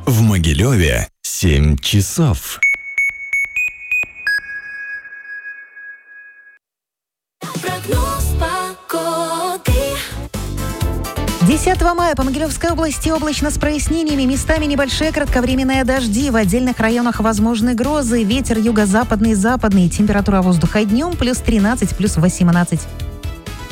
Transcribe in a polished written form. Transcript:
В Могилеве 7 часов. Прогноз погоды. 10 мая по Могилевской области облачно с прояснениями, местами небольшие кратковременные дожди, в отдельных районах возможны грозы, ветер юго-западный, западный, температура воздуха днем +13, +18.